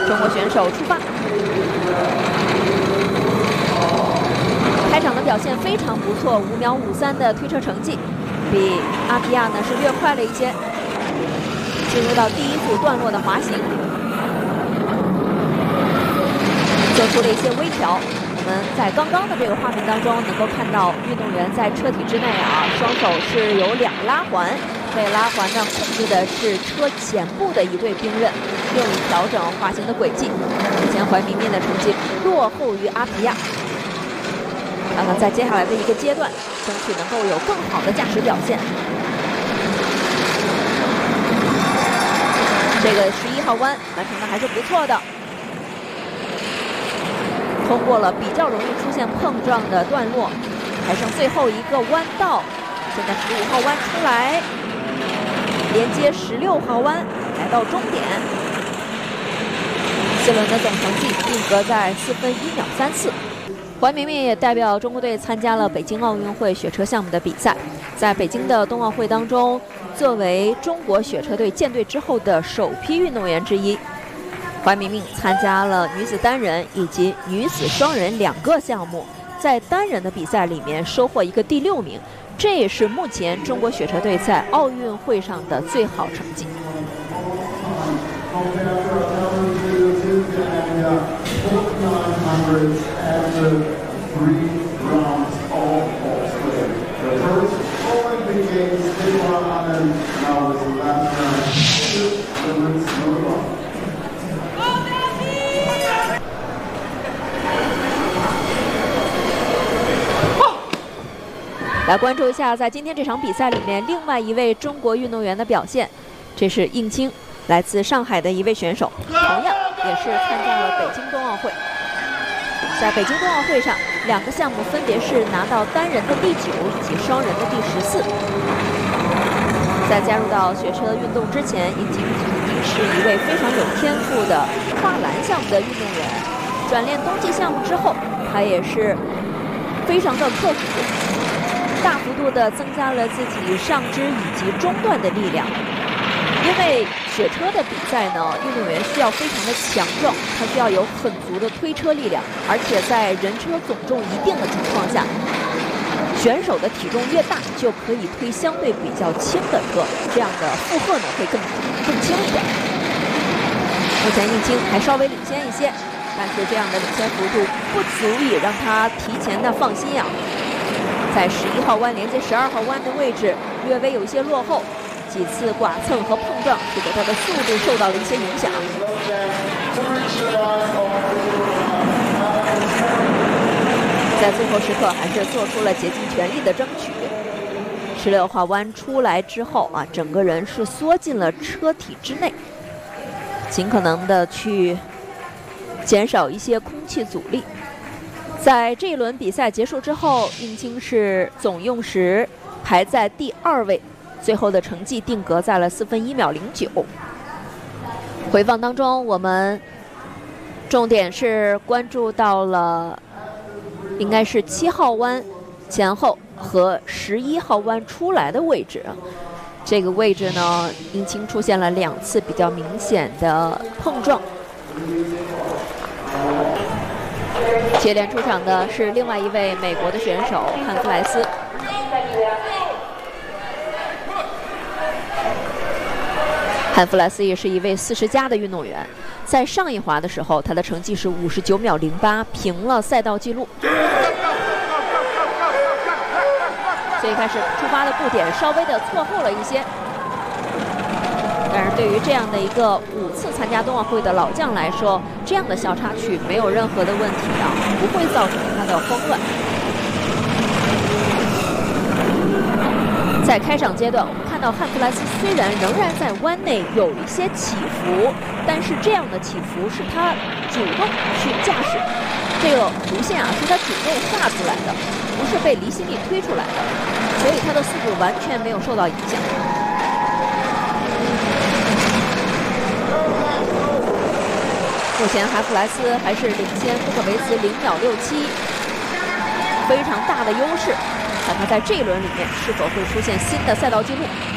中国选手出发。开场的表现非常不错，5秒53的推车成绩，比阿皮亚呢是略快了一些。进入到第一组段落的滑行，做出了一些微调。我们在刚刚的这个画面当中能够看到，运动员在车体之内双手是有2个拉环，这个拉环呢控制的是车前部的一对冰刃，用以调整滑行的轨迹。目前怀明明的成绩落后于阿皮亚。看看在接下来的一个阶段，争取能够有更好的驾驶表现。这个11号弯完成的还是不错的，通过了比较容易出现碰撞的段落，还剩最后一个弯道。现在15号弯出来，连接16号弯，来到终点。4轮的总成绩定格在4分1秒34。怀明明也代表中国队参加了北京奥运会雪车项目的比赛，在北京的冬奥会当中，作为中国雪车队建队之后的首批运动员之一，怀明明参加了女子单人以及女子双人2个项目，在单人的比赛里面收获一个第6名，这也是目前中国雪车队在奥运会上的最好成绩。来关注一下，在今天这场比赛里面，另外一位中国运动员的表现，这是应钦，来自上海的一位选手，同样也是参加了北京冬奥会。在北京冬奥会上，2个项目分别是拿到单人的第9以及双人的第14。在加入到雪车运动之前，应钦曾经是一位非常有天赋的跨栏项目的运动员。转练冬季项目之后，他也是非常的刻苦，大幅度的增加了自己上肢以及中段的力量。因为雪车的比赛呢，运动员需要非常的强壮，他需要有很足的推车力量，而且在人车总重一定的情况下，选手的体重越大，就可以推相对比较轻的车，这样的负荷呢会更轻一点。目前应钦还稍微领先一些，但是这样的领先幅度不足以让他提前的放心呀。在11号弯连接12号弯的位置略微有一些落后，几次剐蹭和碰撞使得他的速度受到了一些影响。在最后时刻还是做出了竭尽全力的争取。16号弯出来之后整个人是缩进了车体之内，尽可能的去减少一些空气阻力。在这一轮比赛结束之后，应钦是总用时排在第2位，最后的成绩定格在了4分1秒09。回放当中，我们重点是关注到了应该是7号弯前后和11号弯出来的位置。这个位置呢，应钦出现了2次比较明显的碰撞。接连出场的是另外一位美国的选手汉弗莱斯。汉弗莱斯也是一位40加的运动员，在上一滑的时候，他的成绩是59秒08，平了赛道纪录。最开始出发的步点稍微的错后了一些，但是对于这样的一个5次参加冬奥会的老将来说，这样的小插曲没有任何的问题不会造成他的慌乱。在开场阶段，我们看到汉弗莱斯虽然仍然在弯内有一些起伏，但是这样的起伏是他主动去驾驶，这个弧线是他主动画出来的，不是被离心力推出来的，所以他的速度完全没有受到影响。目前汉弗莱斯还是领先布克维茨0秒67，非常大的优势。看他在这一轮里面是否会出现新的赛道纪录。